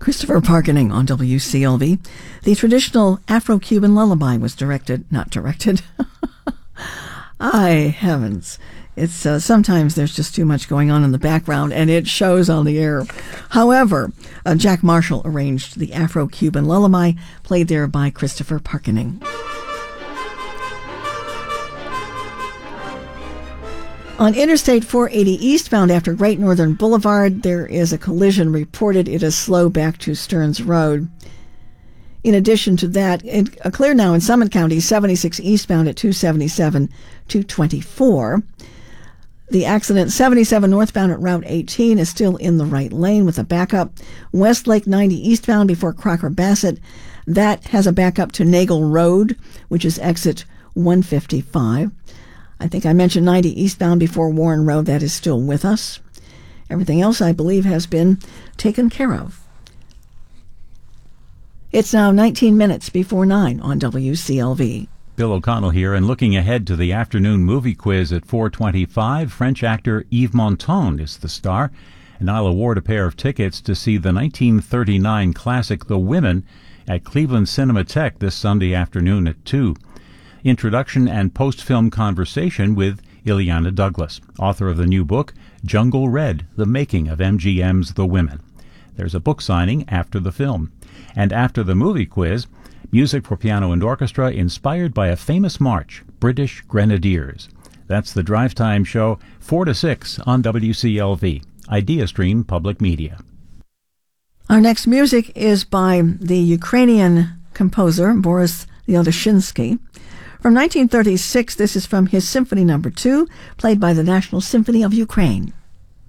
Christopher Parkening on WCLV. The traditional Afro-Cuban lullaby was not directed. Ay, heavens. It's sometimes there's just too much going on in the background, and it shows on the air. However, Jack Marshall arranged the Afro-Cuban lullaby, played there by Christopher Parkening. On Interstate 480 eastbound after Great Northern Boulevard, there is a collision reported. It is slow back to Stearns Road. In addition to that, clear now in Summit County, 76 eastbound at 277 to 24. The accident 77 northbound at Route 18 is still in the right lane with a backup. Westlake 90 eastbound before Crocker Bassett, that has a backup to Nagel Road, which is exit 155. I think I mentioned 90 eastbound before Warren Road. That is still with us. Everything else, I believe, has been taken care of. It's now 19 minutes before 9 on WCLV. Bill O'Connell here, and looking ahead to the afternoon movie quiz at 4:25, French actor Yves Montand is the star, and I'll award a pair of tickets to see the 1939 classic The Women at Cleveland Cinematheque this Sunday afternoon at 2. Introduction and post-film conversation with Ileana Douglas, author of the new book, Jungle Red, The Making of MGM's The Women. There's a book signing after the film. And after the movie quiz, music for piano and orchestra inspired by a famous march, British Grenadiers. That's the Drive Time Show, 4 to 6 on WCLV, IdeaStream Public Media. Our next music is by the Ukrainian composer Boris Yeltoshinsky. From 1936, this is from his Symphony No. 2, played by the National Symphony of Ukraine.